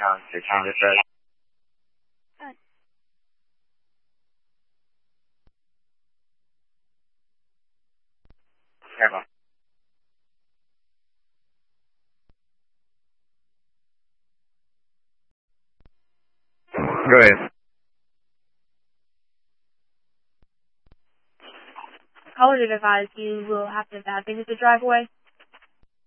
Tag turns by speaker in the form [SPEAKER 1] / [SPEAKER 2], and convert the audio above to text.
[SPEAKER 1] 上纸上就说。Careful. Go ahead.
[SPEAKER 2] Caller did advise you will have to exit the driveway.